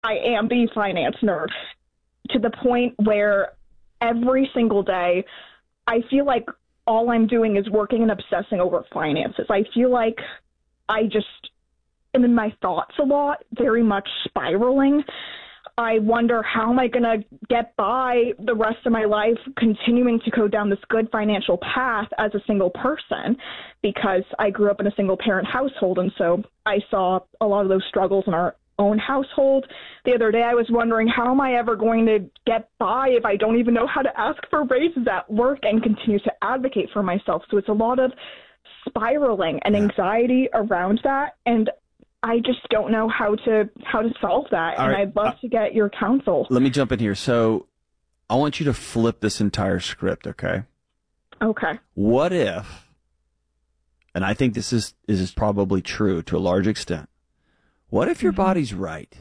I am the finance nerd to the point where every single day I feel like all I'm doing is working and obsessing over finances. I feel like I just am in my thoughts a lot, very much spiraling. I wonder, how am I going to get by the rest of my life continuing to go down this good financial path as a single person, because I grew up in a single-parent household, and so I saw a lot of those struggles in our own household. The other day I was wondering, how am I ever going to get by if I don't even know how to ask for raises at work and continue to advocate for myself? So it's a lot of spiraling and anxiety around that, and I just don't know how to solve that, and I'd love to get your counsel. Let me jump in here. So I want you to flip this entire script, okay? Okay. What if, and I think this is probably true to a large extent, what if your body's right?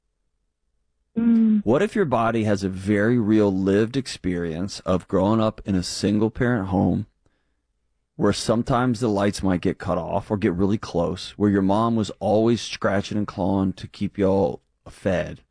What if your body has a very real lived experience of growing up in a single-parent home where sometimes the lights might get cut off or get really close, where your mom was always scratching and clawing to keep y'all fed.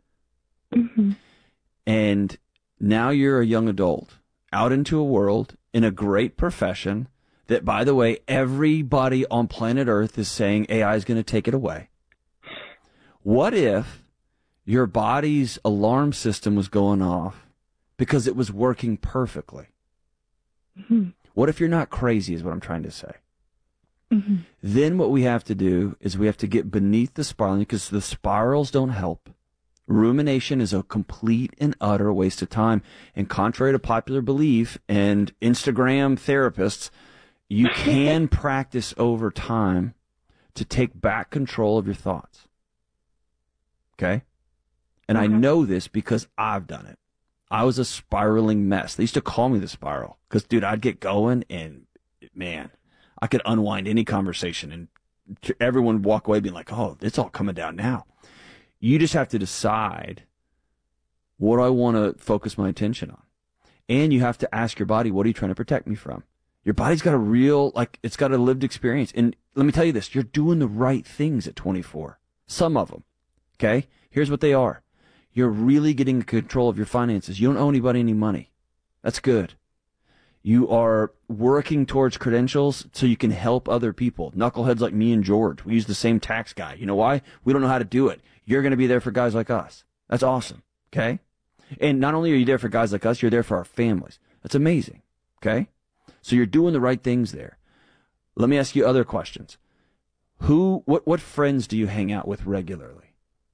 And now you're a young adult out into a world in a great profession that, by the way, everybody on planet Earth is saying AI is going to take it away. What if your body's alarm system was going off because it was working perfectly? What if you're not crazy, is what I'm trying to say. Then what we have to do is we have to get beneath the spiraling, because the spirals don't help. Rumination is a complete and utter waste of time. And contrary to popular belief and Instagram therapists, you can practice over time to take back control of your thoughts. Okay? And I know this because I've done it. I was a spiraling mess. They used to call me the spiral because, dude, I'd get going and, man, I could unwind any conversation and everyone would walk away being like, oh, it's all coming down now. You just have to decide, what do I want to focus my attention on? And you have to ask your body, what are you trying to protect me from? Your body's got a real, it's got a lived experience. And let me tell you this, you're doing the right things at 24. Some of them. Okay? Here's what they are. You're really getting control of your finances. You don't owe anybody any money. That's good. You are working towards credentials so you can help other people. Knuckleheads like me and George. We use the same tax guy. You know why? We don't know how to do it. You're going to be there for guys like us. That's awesome. Okay? And not only are you there for guys like us, you're there for our families. That's amazing. Okay? So you're doing the right things there. Let me ask you other questions. What friends do you hang out with regularly?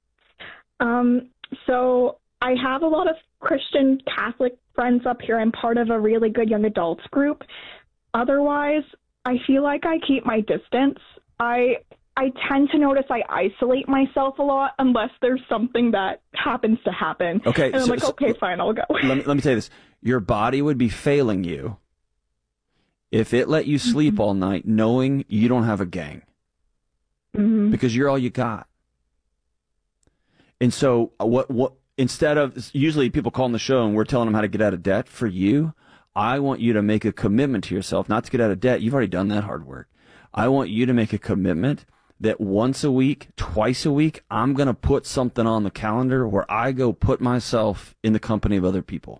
So I have a lot of Christian Catholic friends up here. I'm part of a really good young adults group. Otherwise, I feel like I keep my distance. I tend to notice I isolate myself a lot unless there's something that happens to happen. Okay. And I'm okay, fine, I'll go. Let me tell you this. Your body would be failing you if it let you sleep all night knowing you don't have a gang. Because you're all you got. And so what instead of, usually people call on the show and we're telling them how to get out of debt. For you, I want you to make a commitment to yourself, not to get out of debt. You've already done that hard work. I want you to make a commitment that once a week, twice a week, I'm going to put something on the calendar where I go put myself in the company of other people.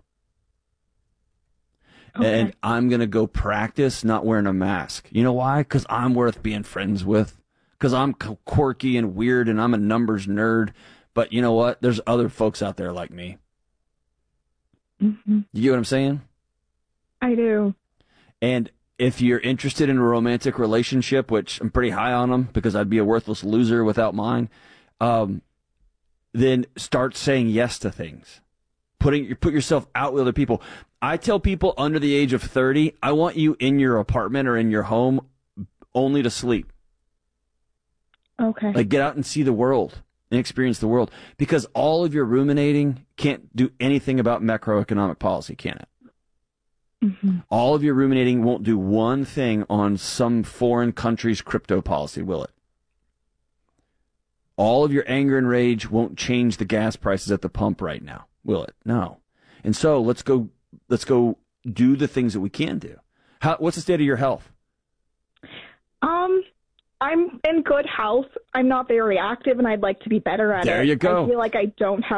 Okay. And I'm going to go practice not wearing a mask. You know why? Because I'm worth being friends with. Because I'm quirky and weird and I'm a numbers nerd. But you know what? There's other folks out there like me. You get what I'm saying? I do. And if you're interested in a romantic relationship, which I'm pretty high on them because I'd be a worthless loser without mine, then start saying yes to things. Put yourself out with other people. I tell people under the age of 30, I want you in your apartment or in your home only to sleep. Okay. Like, get out and see the world and experience the world, because all of your ruminating can't do anything about macroeconomic policy, can it? All of your ruminating won't do one thing on some foreign country's crypto policy, will it? All of your anger and rage won't change the gas prices at the pump right now, will it? No. And so let's go do the things that we can do. What's the state of your health? I'm in good health. I'm not very active, and I'd like to be better at it. There you go. I feel like I don't have